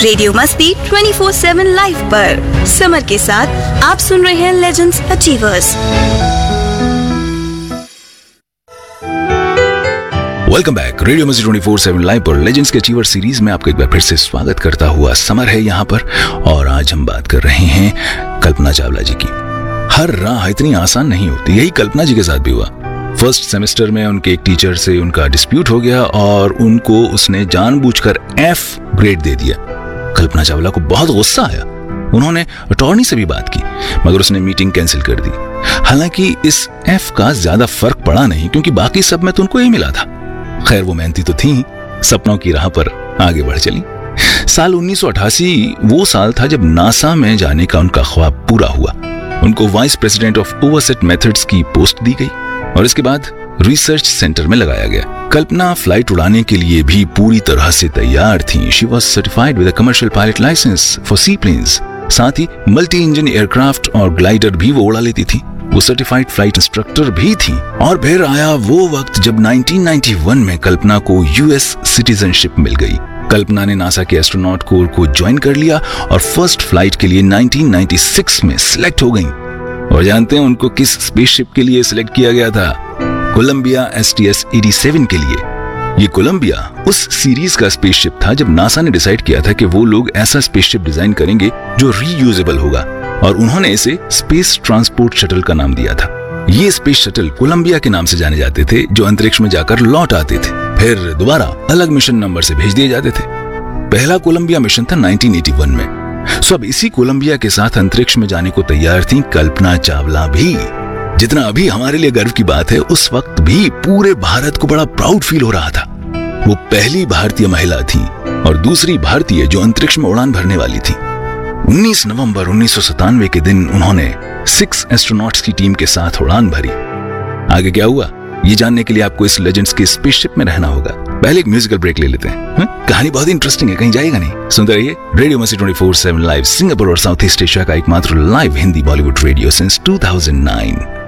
Radio मस्ती 24/7 live पर summer के साथ आप सुन रहे हैं legends achievers. Welcome back. Radio मस्ती 24/7 लाइव पर लेजेंड्स के अचीवर सीरीज में आपका एक बार फिर से स्वागत करता हुआ समर है यहाँ पर, और आज हम बात कर रहे हैं कल्पना चावला जी की। हर राह इतनी आसान नहीं होती, यही कल्पना जी के साथ भी हुआ। फर्स्ट सेमेस्टर में उनके एक टीचर से उनका डिस्प्यूट हो गया और उनको उसने जानबूझकर F ग्रेड दे दिया। कल्पना चावला को बहुत गुस्सा आया। उन्होंने अटॉर्नी से भी बात की, मगर उसने मीटिंग कैंसिल कर दी। हालांकि इस F का ज्यादा फर्क पड़ा नहीं, क्योंकि बाकी सब में तो उनको यही मिला था। खैर, वो मेहनती तो थी, सपनों की राह पर आगे बढ़ चली। साल 1988 वो साल था जब नासा में जाने का उनका ख्वाब पूरा हुआ। उनको vice president of overset methods की पोस्ट दी गई और इसके बाद रिसर्च सेंटर में लगाया गया। कल्पना फ्लाइट उड़ाने के लिए भी पूरी तरह से तैयार थी। She was certified with a commercial pilot licence for C planes. साथ ही मल्टी इंजन एयरक्राफ्ट और ग्लाइडर भी वो उड़ा लेती थी। वो सर्टिफाइड फ्लाइट इंस्ट्रक्टर भी थी। और फिर आया वो वक्त जब 1991 में कल्पना को यूएस सिटीजनशिप मिल गई। कल्पना ने नासा के एस्ट्रोनॉट कोर को ज्वाइन कर लिया और फर्स्ट फ्लाइट के लिए 1996 में सिलेक्ट हो गई। और जानते हैं उनको किस स्पेसशिप के लिए सिलेक्ट किया गया था? कोलंबिया STS-87 के लिए। ये कोलंबिया उस सीरीज का स्पेसशिप था जब नासा ने डिसाइड किया था कि वो लोग ऐसा स्पेसशिप डिजाइन करेंगे जो रीयूजेबल होगा, और उन्होंने इसे स्पेस ट्रांसपोर्ट शटल का नाम दिया था। ये स्पेस शटल कोलंबिया के नाम से जाने जाते थे, जो अंतरिक्ष में जाकर लौट आते थे, फिर दोबारा अलग मिशन नंबर से भेज दिए जाते थे। पहला कोलंबिया मिशन था 1981 में। सो अब इसी कोलंबिया के साथ अंतरिक्ष में जाने को तैयार थी कल्पना चावला भी। जितना अभी हमारे लिए गर्व की बात है, उस वक्त भी पूरे भारत को बड़ा प्राउड फील हो रहा था। वो पहली भारतीय महिला थी और दूसरी भारतीय जो अंतरिक्ष में उड़ान भरने वाली थी। 19 नवंबर 1997 के दिन उन्होंने 6 एस्ट्रोनॉट्स की टीम के साथ उड़ान भरी। आगे क्या हुआ, ये जानने के लिए आपको इस लेजेंड्स के स्पेसशिप में रहना होगा। पहले एक म्यूजिकल ब्रेक ले लेते हैं। कहानी बहुत इंटरेस्टिंग है, कहीं जाएगा नहीं। सुनते रहिए रेडियो मस्ती 24/7 लाइव, सिंगापुर और साउथ ईस्ट एशिया का एकमात्र live Hindi Bollywood radio since 2009।